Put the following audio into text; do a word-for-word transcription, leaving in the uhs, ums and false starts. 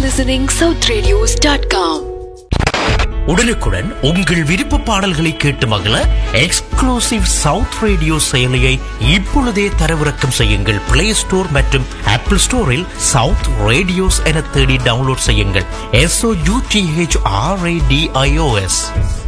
listening south radios dot com. உடனுக்குடன் உங்கள் விருப்ப பாடல்களை கேட்டு மகிழ எக்ஸ்க்ளூசிவ் சவுத் ரேடியோ செயலியை இப்பொழுதே தரவிறக்கம் செய்யுங்கள். பிளே ஸ்டோர் மற்றும் ஆப்பிள் ஸ்டோரில் சவுத் ரேடியோஸ் என தேடி டவுன்லோட் செய்யுங்கள். S O you D H R A D I O S.